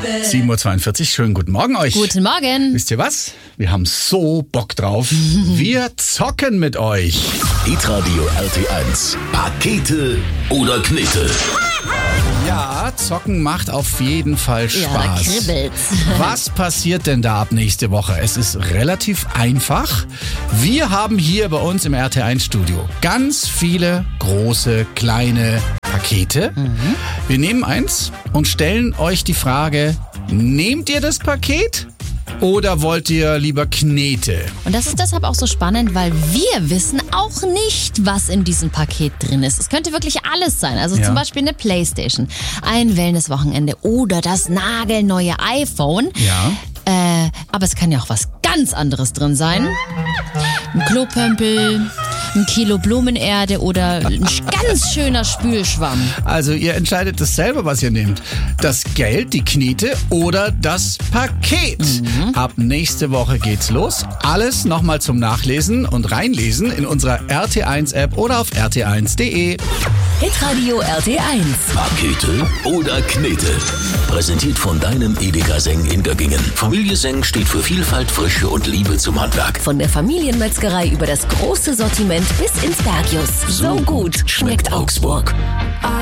7:42 Uhr, schönen guten Morgen euch. Guten Morgen. Wisst ihr was? Wir haben so Bock drauf. Wir zocken mit euch. Hitradio RT1. Pakete oder Knete? Ja, zocken macht auf jeden Fall Spaß. Ja, da kribbelt's. Was passiert denn da ab nächste Woche? Es ist relativ einfach. Wir haben hier bei uns im RT1-Studio ganz viele große, kleine Pakete. Wir nehmen eins und stellen euch die Frage, nehmt ihr das Paket? Oder wollt ihr lieber Knete? Und das ist deshalb auch so spannend, weil wir wissen auch nicht, was in diesem Paket drin ist. Es könnte wirklich alles sein. Also zum Beispiel eine Playstation, ein Wellnesswochenende oder das nagelneue iPhone. Ja. Aber es kann ja auch was ganz anderes drin sein. Ein Klopömpel, ein Kilo Blumenerde oder ein ganz schöner Spülschwamm. Also ihr entscheidet das selber, was ihr nehmt. Das Geld, die Knete oder das Paket. Ab nächste Woche geht's los. Alles nochmal zum Nachlesen und Reinlesen in unserer RT1-App oder auf rt1.de. Hitradio RT1. Pakete oder Knete? Präsentiert von deinem Edeka Seng in Göggingen. Familie Seng steht für Vielfalt, Frische und Liebe zum Handwerk. Von der Familienmetzgerei über das große Sortiment bis ins Bergius. So gut schmeckt Augsburg.